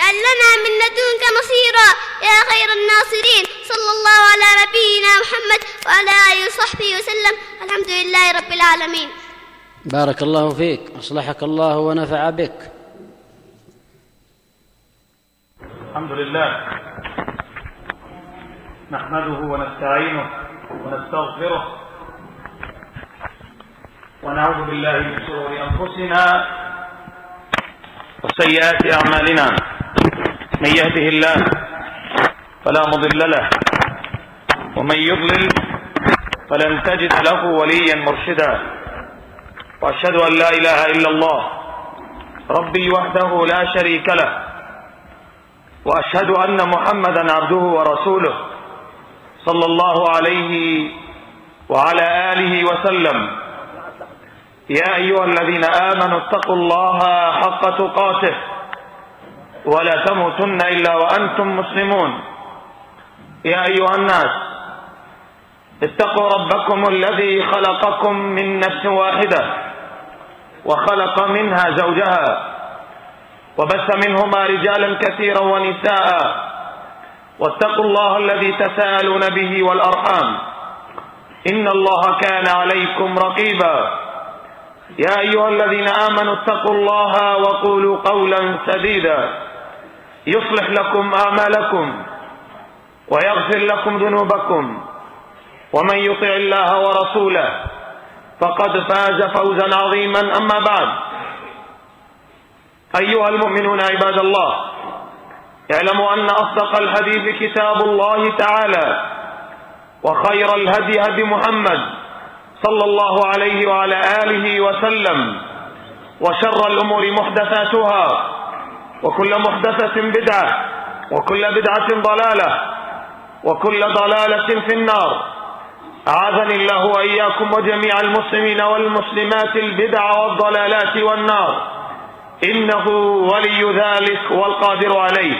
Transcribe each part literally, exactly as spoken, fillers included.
واجعل لنا من لدنك نصيرا يا خير الناصرين. صلى الله على نبينا محمد وعلى آله وصحبه وسلم. الحمد لله رب العالمين. بارك الله فيك، أصلحك الله ونفع بك. الحمد لله نحمده ونستعينه ونستغفره ونعوذ بالله من شرور أنفسنا وسيئات أعمالنا. من يهده الله فلا مضل له ومن يضلل فلن تجد له وليا مرشدا. وأشهد أن لا إله إلا الله ربي وحده لا شريك له، وأشهد أن محمدا عبده ورسوله صلى الله عليه وعلى آله وسلم. يا أيها الذين آمنوا اتقوا الله حق تقاته ولا تموتن إلا وأنتم مسلمون. يا أيها الناس اتقوا ربكم الذي خلقكم من نفس واحدة وخلق منها زوجها وبث منهما رجالا كثيرا ونساء، واتقوا الله الذي تساءلون به والأرحام إن الله كان عليكم رقيبا. يا أيها الذين آمنوا اتقوا الله وقولوا قولا سديدا يصلح لكم أعمالكم ويغفر لكم ذنوبكم، ومن يطع الله ورسوله فقد فاز فوزا عظيما. أما بعد، أيها المؤمنون عباد الله، اعلموا أن أصدق الحديث كتاب الله تعالى، وخير الهدي هدي محمد صلى الله عليه وعلى آله وسلم، وشر الأمور محدثاتها، وكل محدثة بدعة، وكل بدعة ضلالة، وكل ضلالة في النار. أعاذني الله وإياكم وجميع المسلمين والمسلمات البدع والضلالات والنار، إنه ولي ذلك والقادر عليه.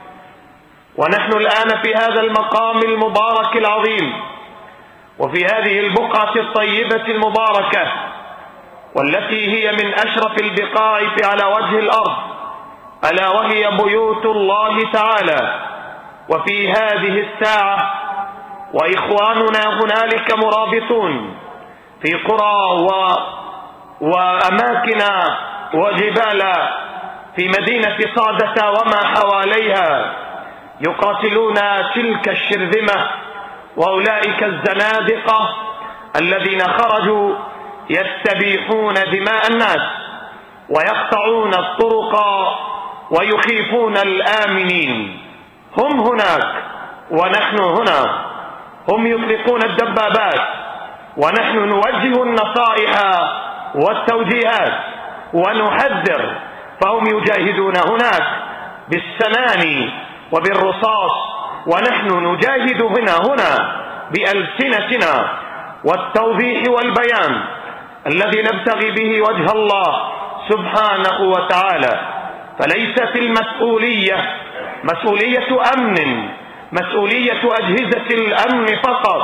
ونحن الآن في هذا المقام المبارك العظيم، وفي هذه البقعة الطيبة المباركة، والتي هي من أشرف البقاع على وجه الأرض، ألا وهي بيوت الله تعالى. وفي هذه الساعة وإخواننا هنالك مرابطون في قرى و... وأماكن وجبال في مدينة صعدة وما حواليها، يقاتلون تلك الشرذمة وأولئك الزنادقة الذين خرجوا يستبيحون دماء الناس ويقطعون الطرق ويخيفون الآمنين. هم هناك ونحن هنا، هم يطلقون الدبابات ونحن نوجه النصائح والتوجيهات ونحذر، فهم يجاهدون هناك بالسنان وبالرصاص، ونحن نجاهد هنا هنا بألسنتنا والتوضيح والبيان الذي نبتغي به وجه الله سبحانه وتعالى. فليست المسؤولية مسؤولية أمن، مسؤولية أجهزة الأمن فقط،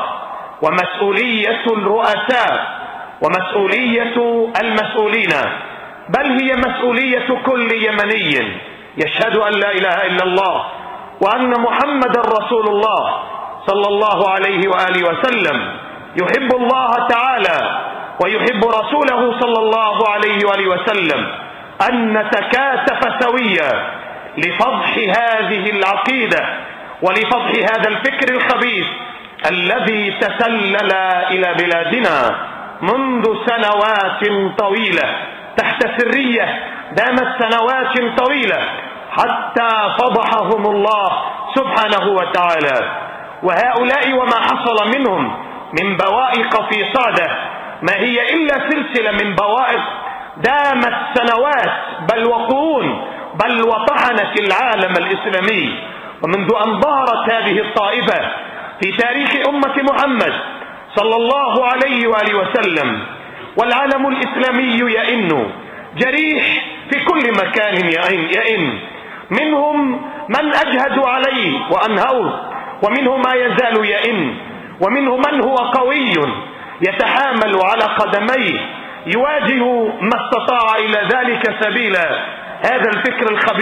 ومسؤولية الرؤساء، ومسؤولية المسؤولين، بل هي مسؤولية كل يمني يشهد أن لا إله إلا الله وأن محمد رسول الله صلى الله عليه وآله وسلم، يحب الله تعالى ويحب رسوله صلى الله عليه وآله وسلم، أن نتكاتف سويا لفضح هذه العقيدة ولفضح هذا الفكر الخبيث الذي تسلل إلى بلادنا منذ سنوات طويلة تحت سرية دامت سنوات طويلة، حتى فضحهم الله سبحانه وتعالى. وهؤلاء وما حصل منهم من بوائق في صعدة ما هي إلا سلسلة من بوائق دامت سنوات بل وقرون، بل وطحنت العالم الإسلامي. ومنذ أن ظهرت هذه الطائفة في تاريخ أمة محمد صلى الله عليه وآله وسلم والعالم الإسلامي يئن جريح في كل مكان يئن، منهم من أجهدوا عليه وأنهوه، ومنهم ما يزال يئن، ومنهم من هو قوي يتحامل على قدميه يواجه ما استطاع إلى ذلك سبيلا هذا الفكر الخبيث